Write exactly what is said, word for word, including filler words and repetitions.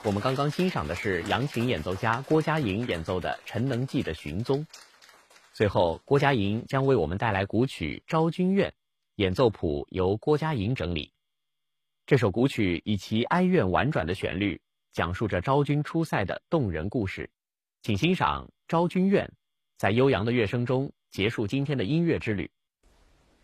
我们刚刚欣赏的是扬琴演奏家郭佳莹演奏的《陈能记》的寻踪。最后，郭佳莹将为我们带来古曲《昭君怨》，演奏谱由郭佳莹整理。这首古曲以其哀怨婉转的旋律，讲述着昭君出塞的动人故事。请欣赏《昭君怨》，在悠扬的乐声中结束今天的音乐之旅。